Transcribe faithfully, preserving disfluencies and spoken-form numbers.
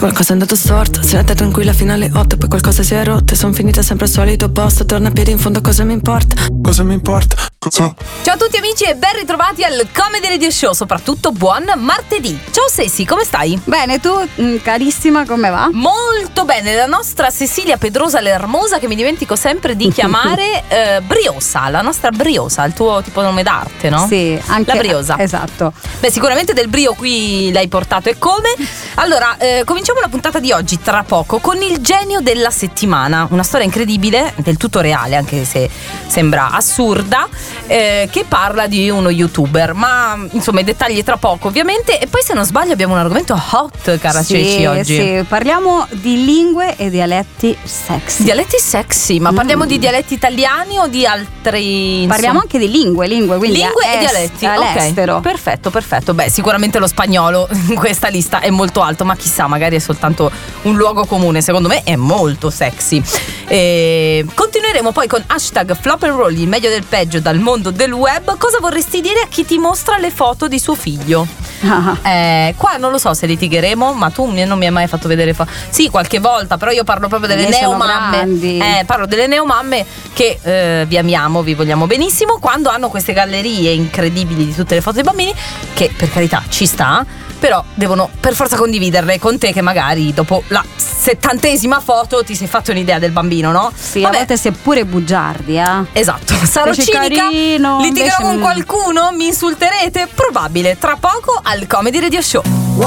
qualcosa è andato storto. Serata tranquilla fino alle otto, poi qualcosa si è rotto e son finita sempre al solito posto. Torna a piedi, in fondo cosa mi importa? Cosa mi importa? Cosa? Ciao a tutti amici e ben ritrovati al Comedy Radio Show, soprattutto buon martedì. Ciao Sessi, come stai? Bene, tu carissima, come va? Molto bene, la nostra Cecilia Pedrosa Lermosa, che mi dimentico sempre di chiamare eh, Briosa, la nostra Briosa, il tuo tipo nome d'arte, no? Sì, anche la Briosa. Esatto. Beh, sicuramente del brio qui l'hai portato e come? Allora, eh, cominciamo la puntata di oggi tra poco con il genio della settimana, una storia incredibile, del tutto reale anche se sembra assurda, eh, che parla di uno youtuber, ma insomma i dettagli tra poco ovviamente. E poi se non sbaglio abbiamo un argomento hot, cara sì, Ceci, oggi. Sì, parliamo di lingue e dialetti sexy. Dialetti sexy, ma parliamo mm. di dialetti italiani o di altri? Insomma? Parliamo anche di lingue, lingue, quindi lingue est, e dialetti all'estero. Okay. Perfetto, perfetto. Beh, sicuramente lo spagnolo in questa lista è molto alto, ma chissà, magari è soltanto un luogo comune. Secondo me è molto sexy. E continueremo poi con hashtag flop and roll, il meglio del peggio dal mondo del web. Cosa vorresti dire a chi ti mostra le foto di suo figlio? Ah. Eh, qua non lo so se litigheremo, ma tu non mi hai mai fatto vedere foto. Sì, qualche volta, però io parlo proprio delle neomamme. Eh, parlo delle neomamme che eh, vi amiamo, vi vogliamo benissimo, quando hanno queste gallerie incredibili di tutte le foto dei bambini, che per carità ci sta, però devono per forza condividerle con te, che magari dopo la settantesima foto ti sei fatto un'idea del bambino, no? Sì, Vabbè. a volte si è pure bugiardi, eh? Esatto, sarò Invece cinica, carino, litigherò invece... con qualcuno, mi insulterete? Probabile, tra poco al Comedy Radio Show.